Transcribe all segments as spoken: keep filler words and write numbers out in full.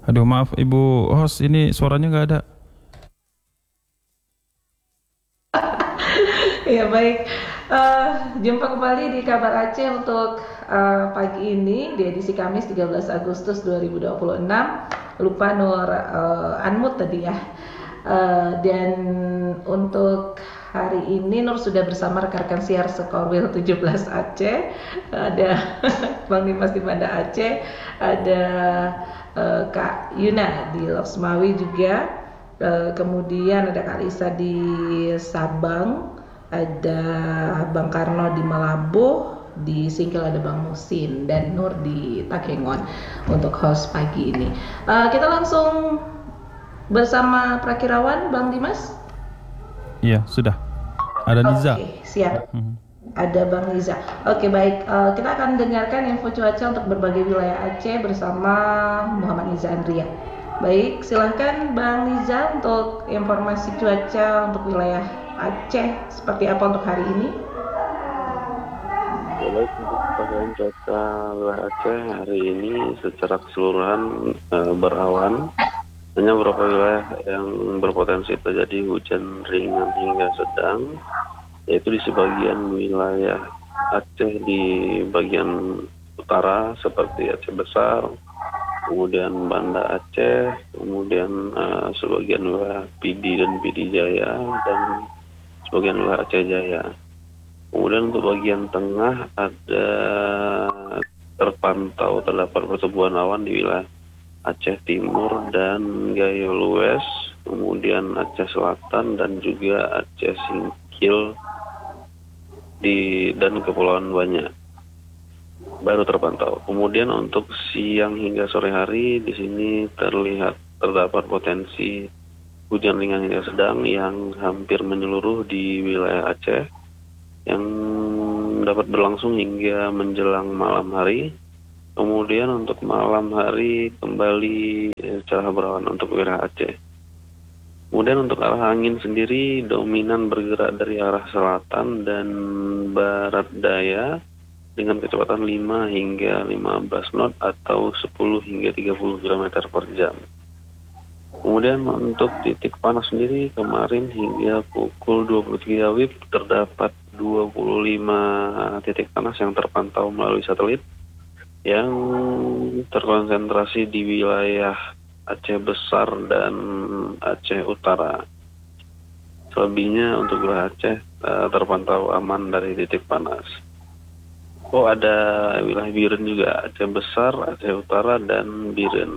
Aduh maaf Ibu host, ini suaranya nggak ada. Ya baik, Eh, jumpa kembali di Kabar Aceh untuk eh, pagi ini di edisi Kamis tiga belas Agustus dua ribu dua puluh enam. Lupa Nur eh, unmute tadi ya. Eh, dan untuk hari ini Nur sudah bersama rekan-rekan siar Sekorwil tujuh belas Aceh. Ada Bang Dimas di Banda Aceh, ada eh, Kak Yuna di Loksmawi juga. Eh, kemudian ada Kak Lisa di Sabang, ada Bang Karno di Malabo, di Singkil ada Bang Musin, dan Nur di Takengon untuk host pagi ini. Uh, kita langsung bersama Prakirawan Bang Dimas. Iya sudah. Ada Niza. Oke, siap. Mhm. Ada Bang Niza. Oke baik, uh, kita akan dengarkan info cuaca untuk berbagai wilayah Aceh bersama Muhammad Niza Andria. Baik, silahkan Bang Niza untuk informasi cuaca untuk wilayah Aceh seperti apa untuk hari ini? Baik, untuk pantauan cuaca wilayah Aceh hari ini secara keseluruhan e, berawan. Hanya beberapa wilayah yang berpotensi terjadi hujan ringan hingga sedang, yaitu di sebagian wilayah Aceh di bagian utara seperti Aceh Besar, kemudian Banda Aceh, kemudian e, sebagian wilayah Pidi dan Pidi Jaya, dan sebagian wilayah Aceh Jaya. Kemudian untuk bagian tengah ada terpantau terdapat pertumbuhan awan di wilayah Aceh Timur dan Gayo Lues, kemudian Aceh Selatan dan juga Aceh Singkil di dan Kepulauan Banyak baru terpantau. Kemudian untuk siang hingga sore hari di sini terlihat terdapat potensi hujan ringan hingga sedang yang hampir menyeluruh di wilayah Aceh, yang dapat berlangsung hingga menjelang malam hari. Kemudian untuk malam hari kembali cerah berawan untuk wilayah Aceh. Kemudian untuk arah angin sendiri dominan bergerak dari arah selatan dan barat daya dengan kecepatan lima hingga lima belas knot atau sepuluh hingga tiga puluh kilometer per jam. Kemudian untuk titik panas sendiri kemarin hingga pukul dua puluh tiga W I B terdapat dua puluh lima titik panas yang terpantau melalui satelit yang terkonsentrasi di wilayah Aceh Besar dan Aceh Utara. Selebihnya untuk wilayah Aceh uh, terpantau aman dari titik panas. Oh, ada wilayah Biren juga, Aceh Besar, Aceh Utara, dan Biren.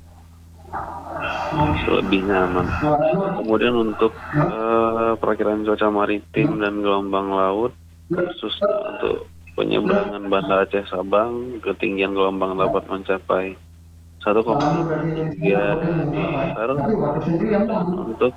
Selebihnya aman. Kemudian untuk uh, perakiraan cuaca maritim dan gelombang laut, khusus untuk penyeberangan Banda Aceh Sabang, ketinggian gelombang dapat mencapai satu koma tiga meter. Dan untuk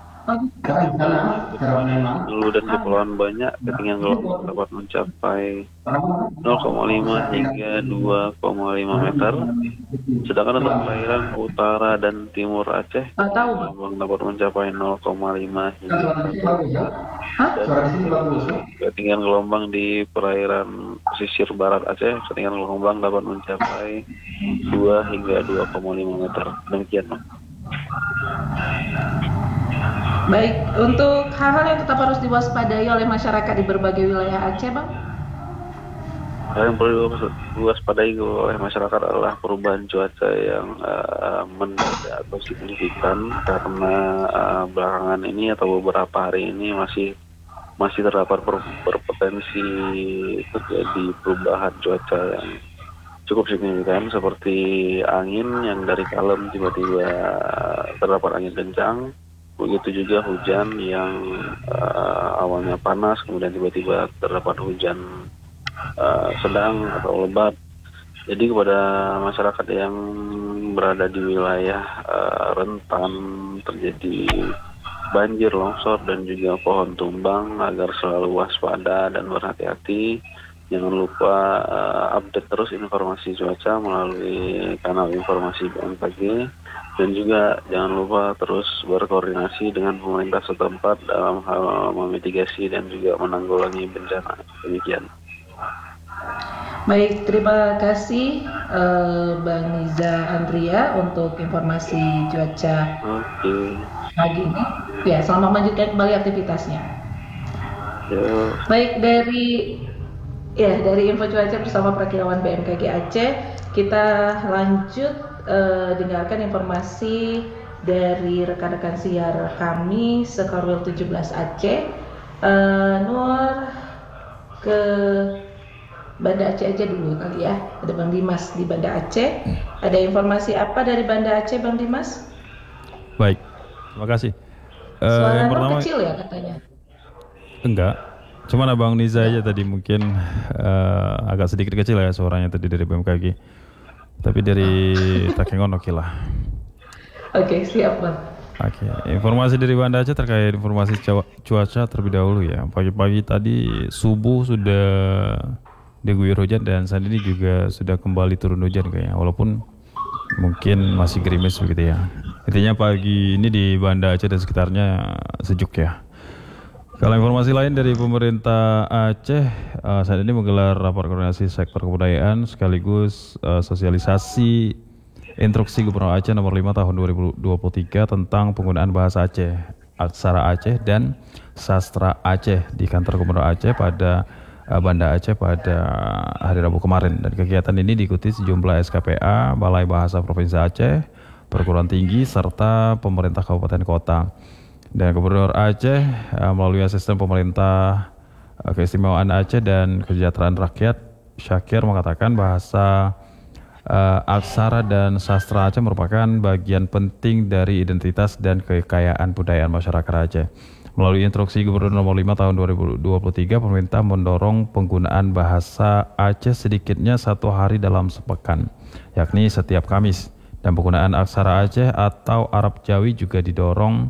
Hulu dan Kepulauan Banyak, ketinggian gelombang dapat mencapai nol koma lima hingga dua koma lima meter. Sedangkan untuk perairan utara dan timur Aceh, gelombang dapat mencapai nol koma lima hingga satu meter. Dan ketinggian gelombang di perairan pesisir barat Aceh, ketinggian gelombang dapat mencapai dua hingga dua koma lima meter. Demikian, Pak. Baik, untuk hal-hal yang tetap harus diwaspadai oleh masyarakat di berbagai wilayah Aceh, Bang? Hal yang perlu diwaspadai oleh masyarakat adalah perubahan cuaca yang uh, mendadak atau signifikan, karena uh, belakangan ini atau beberapa hari ini masih masih terdapat ber- berpotensi terjadi perubahan cuaca yang cukup signifikan, seperti angin yang dari kalem tiba-tiba terdapat angin kencang. Begitu juga hujan yang uh, awalnya panas, kemudian tiba-tiba terdapat hujan uh, sedang atau lebat. Jadi kepada masyarakat yang berada di wilayah uh, rentan terjadi banjir, longsor, dan juga pohon tumbang, agar selalu waspada dan berhati-hati. Jangan lupa uh, update terus informasi cuaca melalui kanal informasi B M K G. Dan juga jangan lupa terus berkoordinasi dengan pemerintah setempat dalam hal memitigasi dan juga menanggulangi bencana. Demikian. Baik, terima kasih eh, Bang Niza Andria untuk informasi cuaca Oke. pagi ini. Ya, selamat melanjutkan kembali aktivitasnya. Ya. Baik, dari ya dari info cuaca bersama Prakirawan B M K G Aceh, kita lanjut eh, dengarkan informasi dari rekan-rekan siar kami Sekarwil tujuh belas Aceh. Eh, Nur ke Banda Aceh aja dulu kali ya. Ada Bang Dimas di Banda Aceh. Ada informasi apa dari Banda Aceh, Bang Dimas? Baik, terima kasih. Eh, Suara yang Nur pertama kecil ya katanya. enggak, cuman Abang Niza aja tadi mungkin eh, agak sedikit kecil ya suaranya tadi dari B M K G. Tapi dari Takengon oke lah. Oke, siap Bang. Oke, informasi dari Banda Aceh terkait informasi cawa- cuaca terlebih dahulu ya. Pagi-pagi tadi subuh sudah diguyur hujan dan saat ini juga sudah kembali turun hujan kayaknya. Walaupun mungkin masih gerimis begitu ya. Intinya pagi ini di Banda Aceh dan sekitarnya sejuk ya. Kalau informasi lain dari pemerintah Aceh, eh, saat ini menggelar rapat koordinasi sektor kebudayaan sekaligus eh, sosialisasi instruksi Gubernur Aceh nomor lima tahun dua ribu dua puluh tiga tentang penggunaan bahasa Aceh, aksara Aceh dan sastra Aceh di kantor Gubernur Aceh pada uh, Banda Aceh pada hari Rabu kemarin. Dan kegiatan ini diikuti sejumlah S K P A, Balai Bahasa Provinsi Aceh, perguruan tinggi serta pemerintah kabupaten kota. Dan Gubernur Aceh uh, melalui asisten pemerintah uh, keistimewaan Aceh dan kesejahteraan rakyat Syakir mengatakan bahasa Uh, aksara dan sastra Aceh merupakan bagian penting dari identitas dan kekayaan budaya masyarakat Aceh. Melalui instruksi Gubernur nomor lima tahun dua ribu dua puluh tiga, pemerintah mendorong penggunaan bahasa Aceh sedikitnya satu hari dalam sepekan, yakni setiap Kamis. Dan penggunaan aksara Aceh atau Arab Jawi juga didorong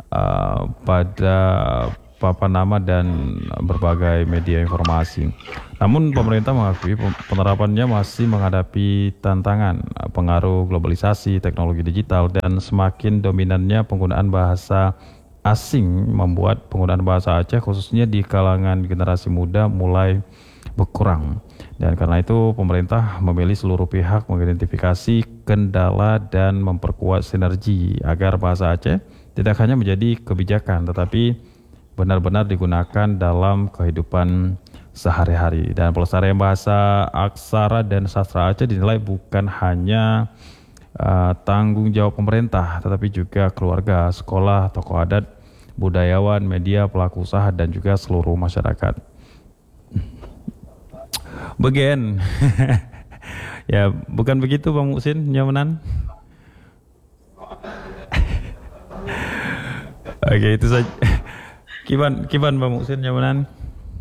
uh, pada papan nama dan berbagai media informasi. Namun pemerintah mengakui penerapannya masih menghadapi tantangan pengaruh globalisasi, teknologi digital, dan semakin dominannya penggunaan bahasa asing membuat penggunaan bahasa Aceh khususnya di kalangan generasi muda mulai berkurang. Dan karena itu pemerintah memilih seluruh pihak mengidentifikasi kendala dan memperkuat sinergi agar bahasa Aceh tidak hanya menjadi kebijakan tetapi benar-benar digunakan dalam kehidupan sehari-hari. Dan pelestarian bahasa aksara dan sastra Aceh dinilai bukan hanya uh, tanggung jawab pemerintah, tetapi juga keluarga, sekolah, tokoh adat, budayawan, media, pelaku usaha, dan juga seluruh masyarakat. Begen. Ya, bukan begitu Bang Muksin, nyamanan? Oke, itu saja. Kiban, kiban Bang Muksin nyamanan.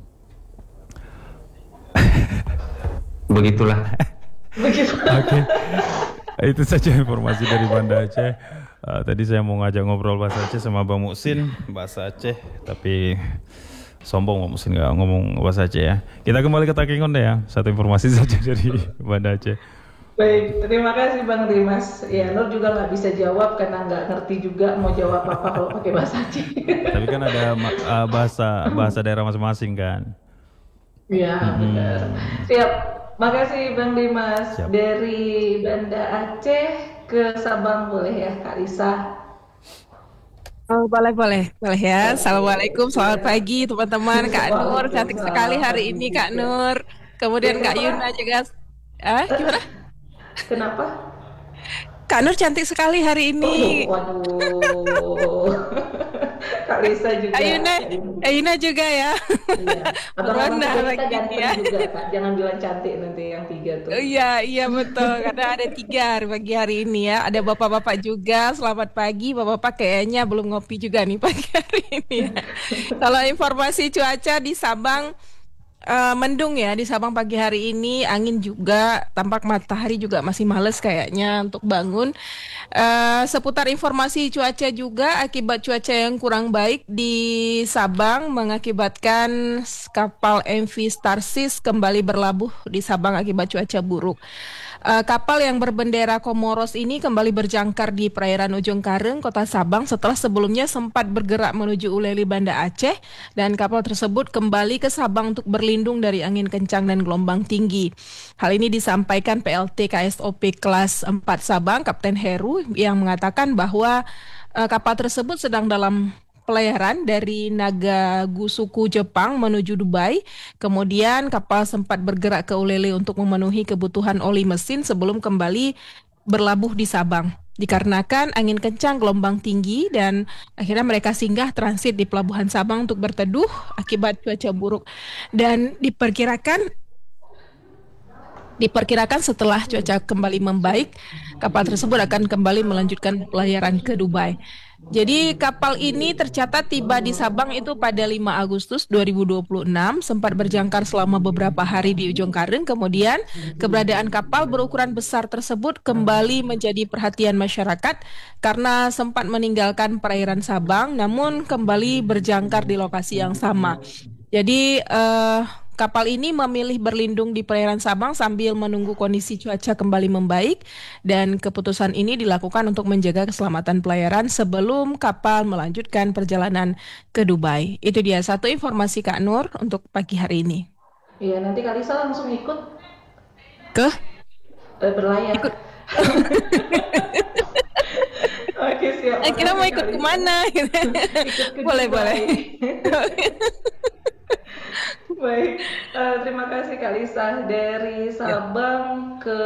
Begitulah. Begitu. Oke, itu saja informasi dari Banda Aceh. Uh, tadi saya mau ngajak ngobrol bahasa Aceh sama Bang Muksin, bahasa Aceh, tapi sombong Bang Muksin nggak ngomong bahasa Aceh ya. Kita kembali ke Takengon deh ya, satu informasi saja dari Banda Aceh. Baik, terima kasih Bang Dimas. Ya, Nur juga nggak bisa jawab karena nggak ngerti juga mau jawab apa kalau pakai bahasa Aceh. Tapi kan ada uh, bahasa bahasa daerah masing-masing kan. Iya, Hmm. benar. Siap. Makasih Bang Dimas. Siap. Dari Banda Aceh ke Sabang boleh ya Kak Risa. Oh, boleh, boleh, boleh ya. Assalamualaikum, selamat pagi teman-teman. Kak Nur, cantik sekali hari ini Kak Nur. Kemudian Kak Yuna juga. Ah, gimana? Kenapa? Kak Nur cantik sekali hari ini. Oh, waduh. Kak Risa juga. Kak Yuna, Kak Yuna juga ya. Iya. Abang-abang Berwarna kita lagi ganteng ya. juga Kak. Jangan bilang cantik nanti yang tiga tuh. Oh, iya, iya betul. Karena ada tiga hari pagi hari ini ya. Ada bapak-bapak juga. Selamat pagi, bapak-bapak kayaknya belum ngopi juga nih pagi hari ini ya. Kalau informasi cuaca di Sabang, Uh, mendung ya di Sabang pagi hari ini, angin juga, tampak matahari juga masih males kayaknya untuk bangun. Uh, seputar informasi cuaca juga, akibat cuaca yang kurang baik di Sabang mengakibatkan kapal M V Starsis kembali berlabuh di Sabang akibat cuaca buruk. Uh, kapal yang berbendera Komoros ini kembali berjangkar di perairan Ujung Kareng, Kota Sabang setelah sebelumnya sempat bergerak menuju Uleli, Banda Aceh, dan kapal tersebut kembali ke Sabang untuk berlindung dari angin kencang dan gelombang tinggi. Hal ini disampaikan P L T K S O P kelas empat Sabang, Kapten Heru, yang mengatakan bahwa uh, kapal tersebut sedang dalam pelayaran dari Nagagusuku, Jepang menuju Dubai. Kemudian kapal sempat bergerak ke Ulele untuk memenuhi kebutuhan oli mesin sebelum kembali berlabuh di Sabang. Dikarenakan angin kencang, gelombang tinggi, dan akhirnya mereka singgah transit di Pelabuhan Sabang untuk berteduh akibat cuaca buruk. Dan diperkirakan Diperkirakan setelah cuaca kembali membaik, kapal tersebut akan kembali melanjutkan pelayaran ke Dubai. Jadi kapal ini tercatat tiba di Sabang itu pada lima Agustus dua ribu dua puluh enam, sempat berjangkar selama beberapa hari di Ujung Kareng. Kemudian keberadaan kapal berukuran besar tersebut kembali menjadi perhatian masyarakat karena sempat meninggalkan perairan Sabang, namun kembali berjangkar di lokasi yang sama. Jadi uh, kapal ini memilih berlindung di perairan Sabang sambil menunggu kondisi cuaca kembali membaik, dan keputusan ini dilakukan untuk menjaga keselamatan pelayaran sebelum kapal melanjutkan perjalanan ke Dubai. Itu dia satu informasi Kak Nur untuk pagi hari ini. Iya, nanti Kak Lisa langsung ikut ke eh, berlayar. Ikut. Oke, siap. Kira mau ikut kemana? Ikut ke boleh boleh. Baik, uh, terima kasih Kak Lisa. Dari Sabang ya. ke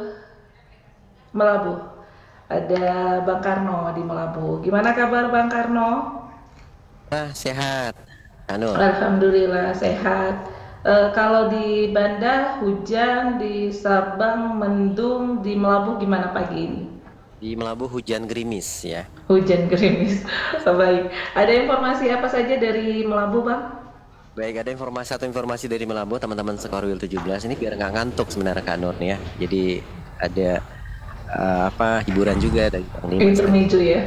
Melabuh, ada Bang Karno di Melabuh. Gimana kabar Bang Karno? Ah, sehat. Anu. Alhamdulillah sehat. Uh, kalau di Banda hujan, di Sabang mendung, di Melabuh gimana pagi ini? Di Melabuh hujan gerimis ya. Hujan gerimis. Baik. Ada informasi apa saja dari Melabuh, Bang? Baik, ada informasi satu informasi dari Melabuh, teman-teman Sekorwil tujuh belas ini biar nggak ngantuk sebenarnya Kak Nur nih ya. Jadi ada uh, apa hiburan juga dari intermezzo ya.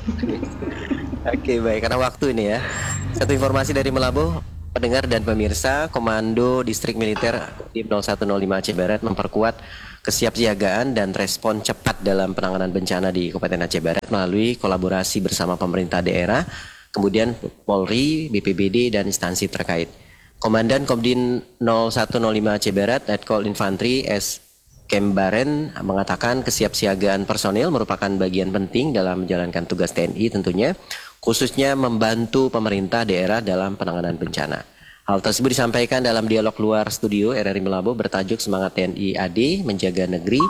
Oke, baik, karena waktu ini ya. Satu informasi dari Melabuh, pendengar dan pemirsa, Komando Distrik Militer Kodim nol satu nol lima Aceh Barat memperkuat kesiapsiagaan dan respon cepat dalam penanganan bencana di Kabupaten Aceh Barat melalui kolaborasi bersama pemerintah daerah, kemudian Polri, B P B D, dan instansi terkait. Komandan Komdin nol satu nol lima Aceh Barat, Letkol Infantri S. Kembaren mengatakan kesiapsiagaan personil merupakan bagian penting dalam menjalankan tugas T N I tentunya, khususnya membantu pemerintah daerah dalam penanganan bencana. Hal tersebut disampaikan dalam dialog luar studio R R I Melabuh bertajuk Semangat T N I A D Menjaga Negeri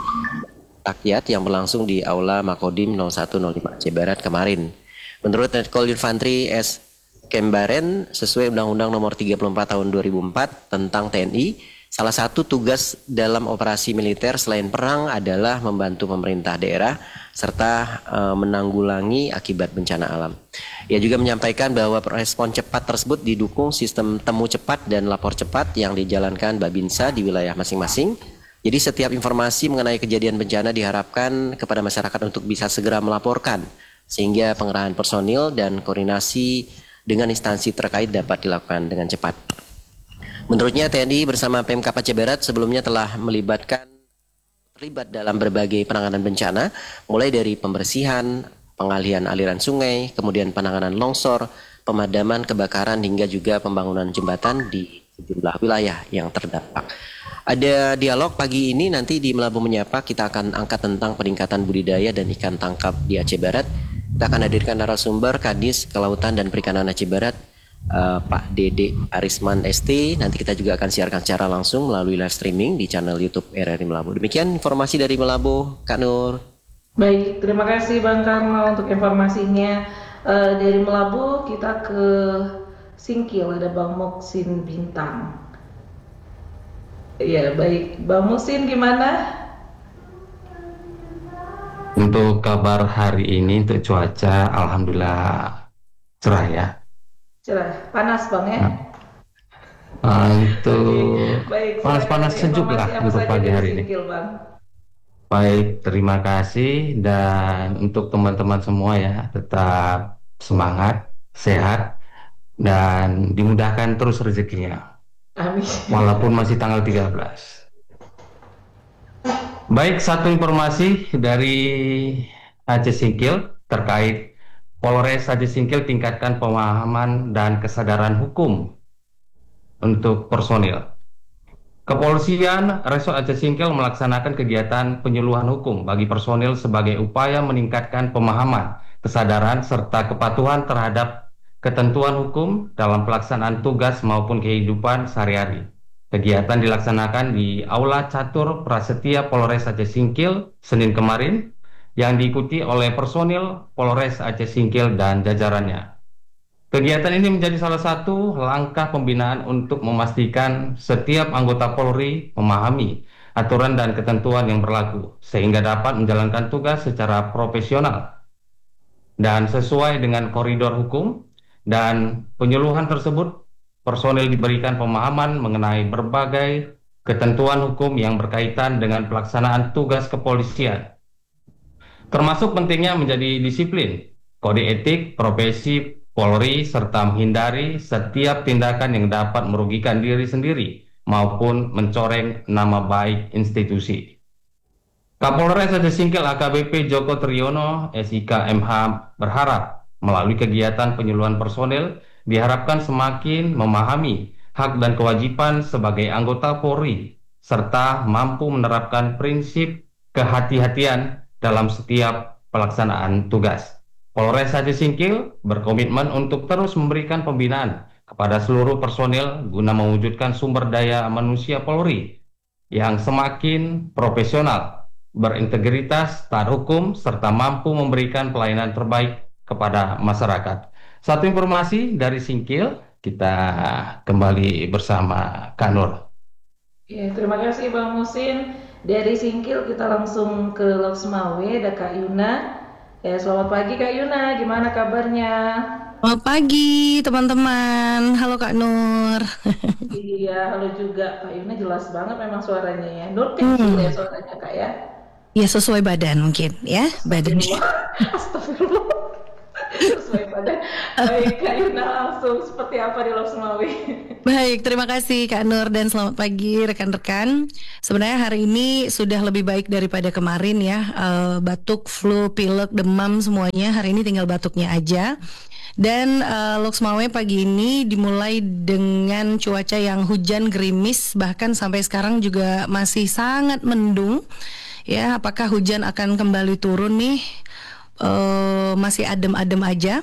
Rakyat yang berlangsung di Aula Makodim nol satu nol lima Aceh Barat kemarin. Menurut Letkol Infantri S. Kembaren, sesuai Undang-Undang Nomor tiga puluh empat Tahun dua ribu empat tentang T N I, salah satu tugas dalam operasi militer selain perang adalah membantu pemerintah daerah serta e, menanggulangi akibat bencana alam. Ia juga menyampaikan bahwa respon cepat tersebut didukung sistem temu cepat dan lapor cepat yang dijalankan Babinsa di wilayah masing-masing. Jadi setiap informasi mengenai kejadian bencana diharapkan kepada masyarakat untuk bisa segera melaporkan, sehingga pengerahan personil dan koordinasi dengan instansi terkait dapat dilakukan dengan cepat. Menurutnya T N I bersama Pemkab Aceh Barat sebelumnya telah melibatkan terlibat dalam berbagai penanganan bencana, mulai dari pembersihan, pengalihan aliran sungai, kemudian penanganan longsor, pemadaman kebakaran, hingga juga pembangunan jembatan di sejumlah wilayah yang terdampak. Ada dialog pagi ini nanti di Melabuh Menyapa, kita akan angkat tentang peningkatan budidaya dan ikan tangkap di Aceh Barat. Kita akan hadirkan narasumber Kadis Kelautan dan Perikanan Aceh Barat, uh, Pak Dede Arisman S T. Nanti kita juga akan siarkan secara langsung melalui live streaming di channel YouTube R R I Melabuh. Demikian informasi dari Melabuh, Kak Nur. Baik, terima kasih Bang Karno untuk informasinya. Uh, dari Melabuh kita ke Singkil, ada Bang Moksin Bintang. Ya baik, Bang Moksin gimana? Untuk kabar hari ini untuk cuaca, alhamdulillah cerah ya. Cerah, panas Bang ya? Nah, untuk panas-panas sejuk lah untuk pagi hari ini. Singkil, Bang. Baik, terima kasih, dan untuk teman-teman semua ya, tetap semangat, sehat, dan dimudahkan terus rezekinya. Amin. Walaupun masih tanggal tiga belas. Baik, satu informasi dari Aceh Singkil terkait Polres Aceh Singkil tingkatkan pemahaman dan kesadaran hukum untuk personil. Kepolisian Resort Aceh Singkil melaksanakan kegiatan penyuluhan hukum bagi personil sebagai upaya meningkatkan pemahaman, kesadaran, serta kepatuhan terhadap ketentuan hukum dalam pelaksanaan tugas maupun kehidupan sehari-hari. Kegiatan dilaksanakan di Aula Catur Prasetya Polres Aceh Singkil Senin kemarin yang diikuti oleh personil Polres Aceh Singkil dan jajarannya. Kegiatan ini menjadi salah satu langkah pembinaan untuk memastikan setiap anggota Polri memahami aturan dan ketentuan yang berlaku sehingga dapat menjalankan tugas secara profesional dan sesuai dengan koridor hukum. Dan penyuluhan tersebut personil diberikan pemahaman mengenai berbagai ketentuan hukum yang berkaitan dengan pelaksanaan tugas kepolisian. Termasuk pentingnya menjadi disiplin, kode etik, profesi Polri, serta menghindari setiap tindakan yang dapat merugikan diri sendiri maupun mencoreng nama baik institusi. Kapolres Aceh Singkil A K B P Joko Triyono S I K M H berharap melalui kegiatan penyuluhan personil diharapkan semakin memahami hak dan kewajiban sebagai anggota Polri serta mampu menerapkan prinsip kehati-hatian dalam setiap pelaksanaan tugas. Polres Aceh Singkil berkomitmen untuk terus memberikan pembinaan kepada seluruh personil guna mewujudkan sumber daya manusia Polri yang semakin profesional, berintegritas, taat hukum, serta mampu memberikan pelayanan terbaik kepada masyarakat. Satu informasi dari Singkil, kita kembali bersama Kak Nur. Ya, terima kasih Bang Musin. Dari Singkil kita langsung ke Loksmawe, ada Kak Yuna. Ya, selamat pagi Kak Yuna, gimana kabarnya? Selamat pagi teman-teman. Halo Kak Nur. Iya, halo juga Kak Yuna, jelas banget memang suaranya ya. Nur kecil hmm. ya suaranya Kak ya? Ya sesuai badan mungkin ya, badannya. Astagfirullah. Sesuai badan. Baik Kak Yuna, langsung seperti apa di Loksmawe? Baik, terima kasih Kak Nur dan selamat pagi rekan-rekan. Sebenarnya hari ini sudah lebih baik daripada kemarin ya. uh, Batuk, flu, pilek, demam semuanya. Hari ini tinggal batuknya aja. Dan uh, Loksmawe pagi ini dimulai dengan cuaca yang hujan gerimis, bahkan sampai sekarang juga masih sangat mendung. Ya, apakah hujan akan kembali turun nih? Uh, masih adem-adem aja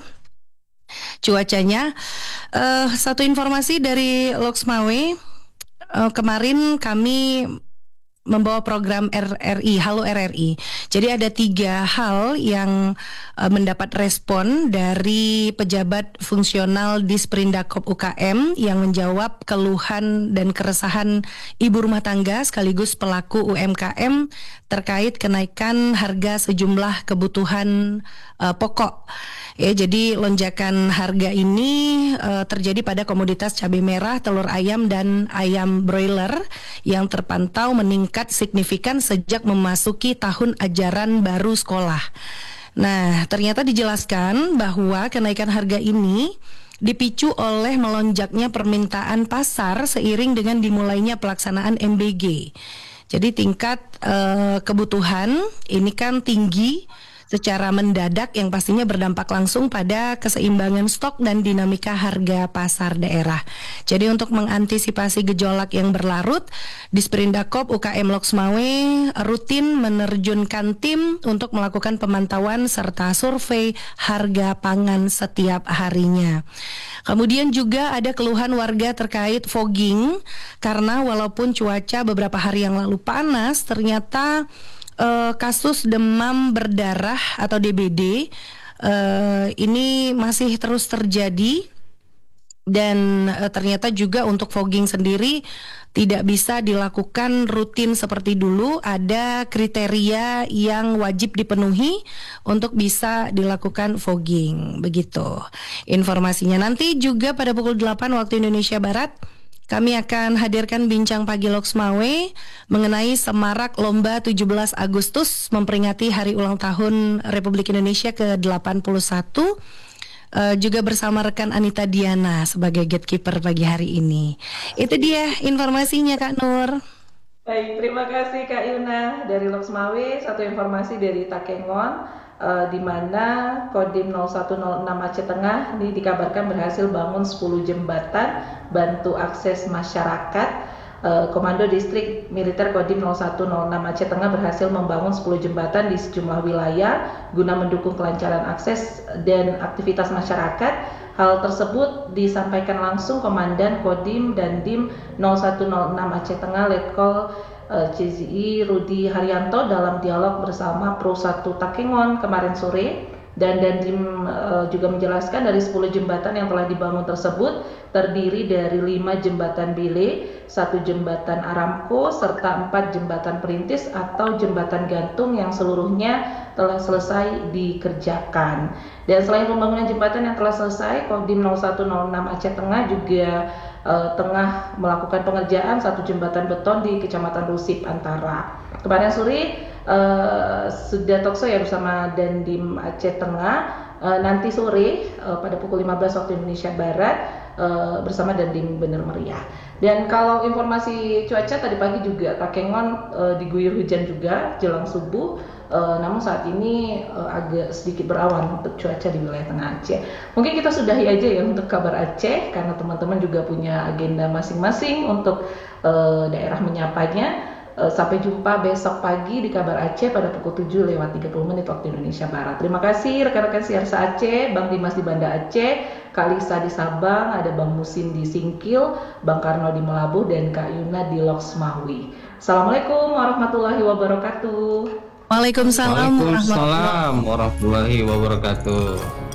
cuacanya. Uh, satu informasi dari Loksmawe, uh, kemarin kami membawa program R R I, Halo R R I. Jadi ada tiga hal yang uh, mendapat respon dari pejabat fungsional Disperindak U K M yang menjawab keluhan dan keresahan ibu rumah tangga sekaligus pelaku U M K M terkait kenaikan harga sejumlah kebutuhan uh, pokok. Ya, jadi lonjakan harga ini uh, terjadi pada komoditas cabai merah, telur ayam, dan ayam broiler yang terpantau meningkat signifikan sejak memasuki tahun ajaran baru sekolah. Nah, ternyata dijelaskan bahwa kenaikan harga ini dipicu oleh melonjaknya permintaan pasar seiring dengan dimulainya pelaksanaan M B G. Jadi tingkat uh, kebutuhan ini kan tinggi secara mendadak yang pastinya berdampak langsung pada keseimbangan stok dan dinamika harga pasar daerah. Jadi untuk mengantisipasi gejolak yang berlarut, Disperindakop U K M Loksmawe rutin menerjunkan tim untuk melakukan pemantauan serta survei harga pangan setiap harinya. Kemudian juga ada keluhan warga terkait fogging, karena walaupun cuaca beberapa hari yang lalu panas, ternyata Uh, kasus demam berdarah atau D B D uh, ini masih terus terjadi. Dan uh, ternyata juga untuk fogging sendiri tidak bisa dilakukan rutin seperti dulu. Ada kriteria yang wajib dipenuhi untuk bisa dilakukan fogging. Begitu informasinya. Nanti juga pada pukul delapan waktu Indonesia Barat kami akan hadirkan bincang pagi Loksmawe mengenai semarak lomba tujuh belas Agustus memperingati hari ulang tahun Republik Indonesia ke delapan puluh satu. Uh, juga bersama rekan Anita Diana sebagai gatekeeper pagi hari ini. Itu dia informasinya Kak Nur. Baik, terima kasih Kak Yuna dari Loksmawe. Satu informasi dari Takengon, eh, di mana Kodim nol satu nol enam Aceh Tengah ini dikabarkan berhasil bangun sepuluh jembatan bantu akses masyarakat. Eh, Komando Distrik Militer Kodim nol satu nol enam Aceh Tengah berhasil membangun sepuluh jembatan di sejumlah wilayah guna mendukung kelancaran akses dan aktivitas masyarakat. Hal tersebut disampaikan langsung Komandan Kodim dan Dim nol satu nol enam Aceh Tengah Letkol uh, C Z I Rudi Haryanto dalam dialog bersama Pro satu Takengon kemarin sore. Dan Dandim uh, juga menjelaskan dari sepuluh jembatan yang telah dibangun tersebut terdiri dari lima jembatan bile, satu jembatan Aramco, serta empat jembatan perintis atau jembatan gantung yang seluruhnya telah selesai dikerjakan. Dan selain pembangunan jembatan yang telah selesai, Kodim nol satu nol enam Aceh Tengah juga uh, tengah melakukan pengerjaan satu jembatan beton di Kecamatan Rusip Antara. Kemarin sore Uh, sudah talkshow ya bersama Dandim Aceh Tengah. Uh, nanti sore uh, pada pukul lima belas waktu Indonesia Barat uh, bersama Dandim Bener Meriah. Dan kalau informasi cuaca tadi pagi juga Takengon uh, diguyur hujan juga jelang subuh. Uh, namun saat ini uh, agak sedikit berawan untuk cuaca di wilayah Tengah Aceh. Mungkin kita sudahi aja ya untuk kabar Aceh karena teman-teman juga punya agenda masing-masing untuk uh, daerah menyapanya. Sampai jumpa besok pagi di Kabar Aceh pada pukul tujuh lewat tiga puluh menit waktu Indonesia Barat. Terima kasih rekan-rekan Siarsa Aceh, Bang Dimas di Banda Aceh, Kak Lisa di Sabang, ada Bang Musin di Singkil, Bang Karno di Melabuh, dan Kak Yuna di Loksmawi. Assalamualaikum warahmatullahi wabarakatuh. Waalaikumsalam Waalaikumsalam warahmatullahi wabarakatuh.